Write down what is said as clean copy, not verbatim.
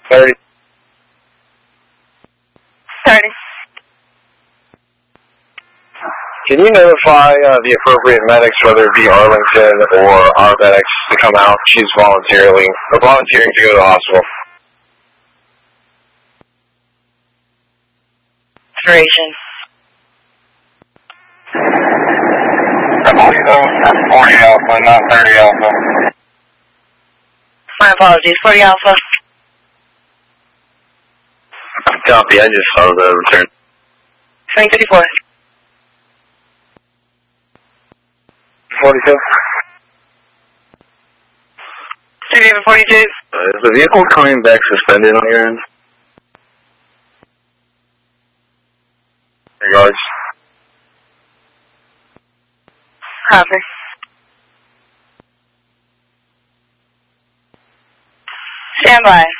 30. 30. Can you notify the appropriate medics, whether it be Arlington or our medics, to come out? She's volunteering to go to the hospital. Duration. I believe that was 40 Alpha, not 30 Alpha. My apologies. 40 Alpha. Copy, I just saw the return. 2034. 42. City of 42. Is the vehicle coming back suspended on your end? Regards. Copy. Stand by.